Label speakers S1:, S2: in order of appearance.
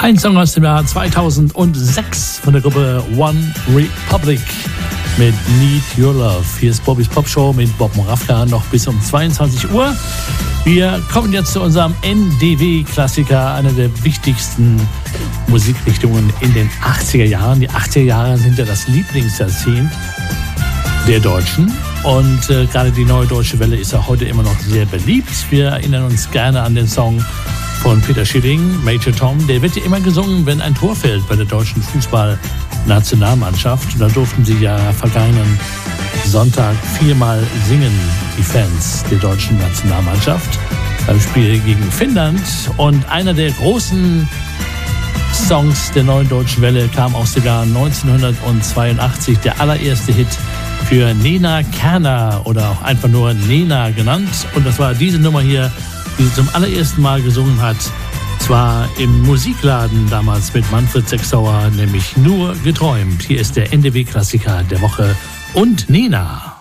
S1: Ein Song aus dem Jahr 2006 von der Gruppe One Republic mit Need Your Love. Hier ist Bobbys Popshow mit Bob Moravka noch bis um 22 Uhr. Wir kommen jetzt zu unserem NDW-Klassiker, einer der wichtigsten Musikrichtungen in den 80er Jahren. Die 80er Jahre sind ja das Lieblingsjahrzehnt der Deutschen. Und gerade die Neue Deutsche Welle ist ja heute immer noch sehr beliebt. Wir erinnern uns gerne an den Song von Peter Schilling, Major Tom. Der wird ja immer gesungen, wenn ein Tor fällt bei der deutschen Fußballnationalmannschaft. Und da durften sie ja vergangenen Sonntag 4-mal singen, die Fans der deutschen Nationalmannschaft, beim Spiel gegen Finnland. Und einer der großen Songs der Neuen Deutschen Welle kam aus dem Jahr 1982, der allererste Hit für Nena Kerner oder auch einfach nur Nena genannt. Und das war diese Nummer hier, die sie zum allerersten Mal gesungen hat. Zwar im Musikladen damals mit Manfred Sechsauer, nämlich Nur geträumt. Hier ist der NDW-Klassiker der Woche und Nena.